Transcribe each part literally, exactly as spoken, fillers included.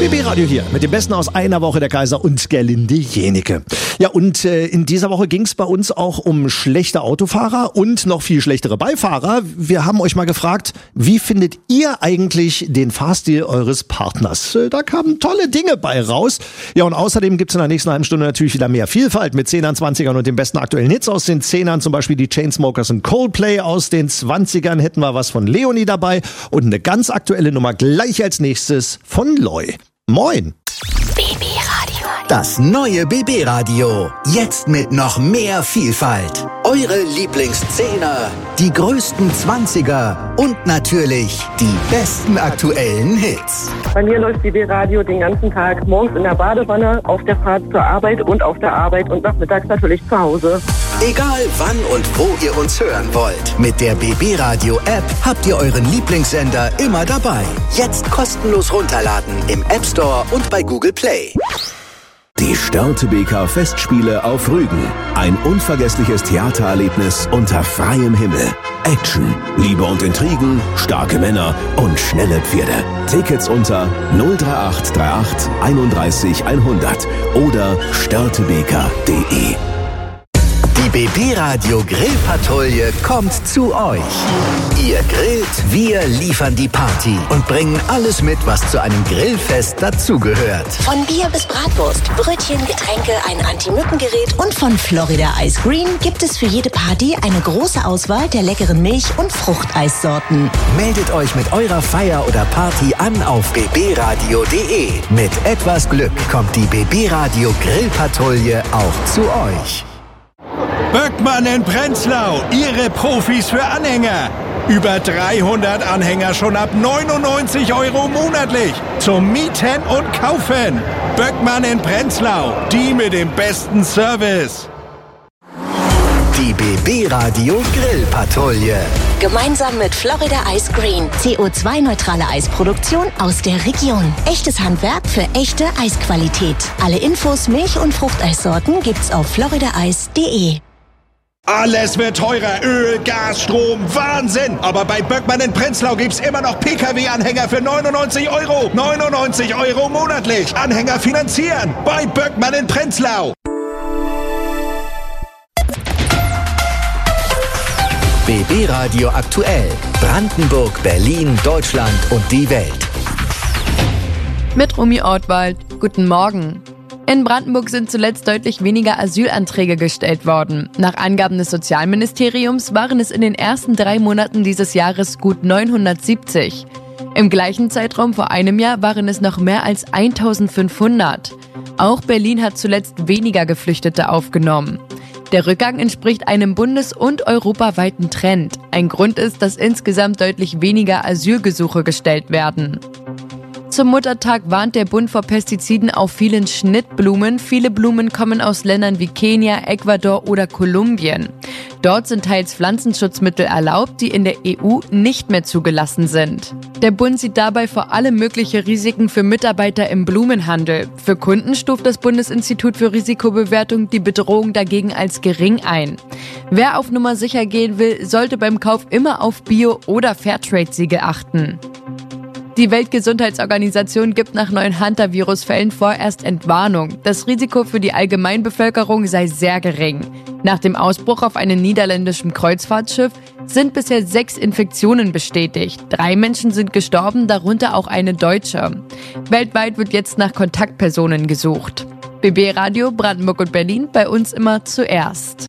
B B-Radio hier mit dem Besten aus einer Woche, der Kaiser und Gerlinde Jenecke. Ja, und äh, in dieser Woche ging es bei uns auch um schlechte Autofahrer und noch viel schlechtere Beifahrer. Wir haben euch mal gefragt, wie findet ihr eigentlich den Fahrstil eures Partners? Äh, da kamen tolle Dinge bei raus. Ja, und außerdem gibt es in der nächsten halben Stunde natürlich wieder mehr Vielfalt mit Zehnern, Zwanzigern und den besten aktuellen Hits aus den Zehnern. Zum Beispiel die Chainsmokers und Coldplay aus den Zwanzigern. Hätten wir was von Leonie dabei und eine ganz aktuelle Nummer gleich als nächstes von Loy. Moin! B B-Radio. Das neue B B-Radio. Jetzt mit noch mehr Vielfalt. Eure Lieblingszehner, die größten Zwanziger und natürlich die besten aktuellen Hits. Bei mir läuft B B-Radio den ganzen Tag, morgens in der Badewanne, auf der Fahrt zur Arbeit und auf der Arbeit und nachmittags natürlich zu Hause. Egal wann und wo ihr uns hören wollt, mit der B B-Radio-App habt ihr euren Lieblingssender immer dabei. Jetzt kostenlos runterladen im App Store und bei Google Play. Die Störtebeker Festspiele auf Rügen. Ein unvergessliches Theatererlebnis unter freiem Himmel. Action, Liebe und Intrigen, starke Männer und schnelle Pferde. Tickets unter null drei acht drei acht einunddreißig hundert oder störtebeker punkt de. Die B B-Radio Grillpatrouille kommt zu euch. Ihr grillt, wir liefern die Party und bringen alles mit, was zu einem Grillfest dazugehört. Von Bier bis Bratwurst, Brötchen, Getränke, ein Anti-Mücken-Gerät und von Florida Ice Green gibt es für jede Party eine große Auswahl der leckeren Milch- und Fruchteissorten. Meldet euch mit eurer Feier oder Party an auf b b radio punkt de. Mit etwas Glück kommt die B B-Radio Grillpatrouille auch zu euch. Böckmann in Prenzlau, Ihre Profis für Anhänger. Über dreihundert Anhänger schon ab neunundneunzig Euro monatlich. Zum Mieten und Kaufen. Böckmann in Prenzlau, die mit dem besten Service. Die B B-Radio Grillpatrouille. Gemeinsam mit Florida Ice Green. C O zwei neutrale Eisproduktion aus der Region. Echtes Handwerk für echte Eisqualität. Alle Infos, Milch- und Fruchteissorten gibt's auf florida eis punkt de. Alles wird teurer. Öl, Gas, Strom, Wahnsinn. Aber bei Böckmann in Prenzlau gibt's immer noch P K W-Anhänger für neunundneunzig Euro. neunundneunzig Euro monatlich. Anhänger finanzieren. Bei Böckmann in Prenzlau. B B-Radio aktuell. Brandenburg, Berlin, Deutschland und die Welt. Mit Romy Ortwald. Guten Morgen. In Brandenburg sind zuletzt deutlich weniger Asylanträge gestellt worden. Nach Angaben des Sozialministeriums waren es in den ersten drei Monaten dieses Jahres gut neunhundertsiebzig. Im gleichen Zeitraum vor einem Jahr waren es noch mehr als eintausendfünfhundert. Auch Berlin hat zuletzt weniger Geflüchtete aufgenommen. Der Rückgang entspricht einem bundes- und europaweiten Trend. Ein Grund ist, dass insgesamt deutlich weniger Asylgesuche gestellt werden. Zum Muttertag warnt der Bund vor Pestiziden auf vielen Schnittblumen. Viele Blumen kommen aus Ländern wie Kenia, Ecuador oder Kolumbien. Dort sind teils Pflanzenschutzmittel erlaubt, die in der E U nicht mehr zugelassen sind. Der Bund sieht dabei vor allem mögliche Risiken für Mitarbeiter im Blumenhandel. Für Kunden stuft das Bundesinstitut für Risikobewertung die Bedrohung dagegen als gering ein. Wer auf Nummer sicher gehen will, sollte beim Kauf immer auf Bio- oder Fairtrade-Siegel achten. Die Weltgesundheitsorganisation gibt nach neuen Hantavirus-Fällen vorerst Entwarnung. Das Risiko für die Allgemeinbevölkerung sei sehr gering. Nach dem Ausbruch auf einem niederländischen Kreuzfahrtschiff sind bisher sechs Infektionen bestätigt. Drei Menschen sind gestorben, darunter auch eine Deutsche. Weltweit wird jetzt nach Kontaktpersonen gesucht. B B-Radio Brandenburg und Berlin, bei uns immer zuerst.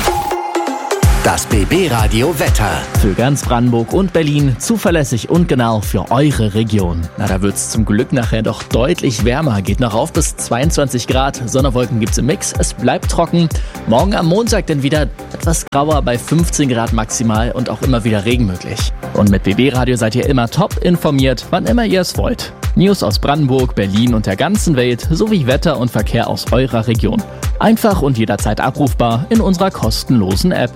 Das B B-Radio Wetter. Für ganz Brandenburg und Berlin zuverlässig und genau für eure Region. Na, da wird's zum Glück nachher doch deutlich wärmer. Geht noch auf bis zweiundzwanzig Grad. Sonderwolken gibt's im Mix. Es bleibt trocken. Morgen am Montag dann wieder etwas grauer bei fünfzehn Grad maximal und auch immer wieder Regen möglich. Und mit B B-Radio seid ihr immer top informiert, wann immer ihr es wollt. News aus Brandenburg, Berlin und der ganzen Welt sowie Wetter und Verkehr aus eurer Region. Einfach und jederzeit abrufbar in unserer kostenlosen App.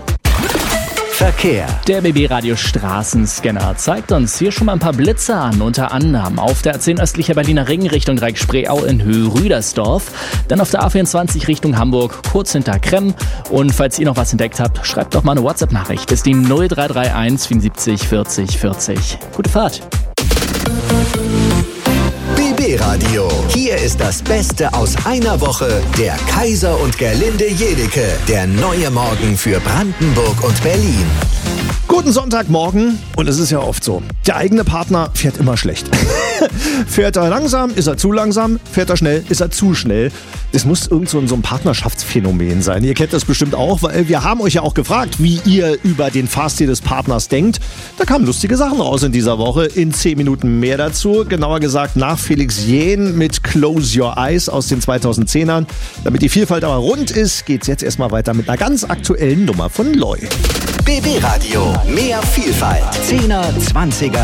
Verkehr. Der B B-Radio Straßenscanner zeigt uns hier schon mal ein paar Blitze an, unter anderem auf der A zehn östlicher Berliner Ring Richtung Dreieck-Spreeau in Höhe Rüdersdorf, dann auf der A vierundzwanzig Richtung Hamburg, kurz hinter Kremm. Und falls ihr noch was entdeckt habt, schreibt doch mal eine WhatsApp-Nachricht. Ist die null drei drei eins vierundsiebzig vierzig vierzig. Gute Fahrt. B B B-Radio. Hier ist das Beste aus einer Woche. Der Kaiser und Gerlinde Jenike. Der neue Morgen für Brandenburg und Berlin. Guten Sonntagmorgen. Und es ist ja oft so, der eigene Partner fährt immer schlecht. Fährt er langsam, ist er zu langsam. Fährt er schnell, ist er zu schnell. Das muss irgend so ein Partnerschaftsphänomen sein. Ihr kennt das bestimmt auch, weil wir haben euch ja auch gefragt, wie ihr über den Fahrstil des Partners denkt. Da kamen lustige Sachen raus in dieser Woche. In zehn Minuten mehr dazu. Genauer gesagt nach Felix Jähn mit Close Your Eyes aus den zweitausendzehnern. Damit die Vielfalt aber rund ist, geht's jetzt erstmal weiter mit einer ganz aktuellen Nummer von Loy. B B-Radio. Mehr Vielfalt. Zehner, Zwanziger.